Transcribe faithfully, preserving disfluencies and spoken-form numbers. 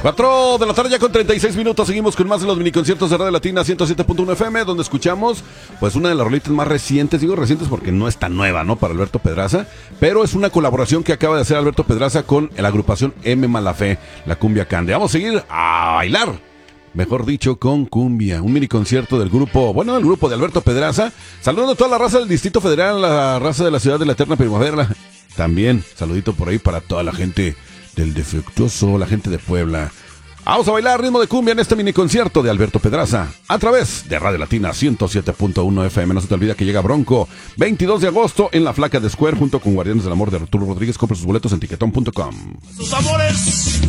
cuatro de la tarde ya con treinta y seis minutos. Seguimos con más de los miniconciertos de Radio Latina ciento siete punto uno F M, donde escuchamos pues una de las rolitas más recientes. Digo recientes porque no es tan nueva, ¿no? Para Alberto Pedraza, pero es una colaboración que acaba de hacer Alberto Pedraza con la agrupación M. Malafé, la Cumbia Cande. Vamos a seguir a bailar, mejor dicho, con cumbia. Un miniconcierto del grupo, bueno, del grupo de Alberto Pedraza. Saludando a toda la raza del Distrito Federal, la raza de la Ciudad de la Eterna Primavera. También, saludito por ahí para toda la gente del Defectuoso, la gente de Puebla. Vamos a bailar ritmo de cumbia en este mini concierto de Alberto Pedraza a través de Radio Latina ciento siete punto uno F M. No se te olvida que llega Bronco veintidós de agosto en la Flaca de Square junto con Guardianes del Amor de Arturo Rodríguez. Compra sus boletos en tiquetón punto com. Sus amores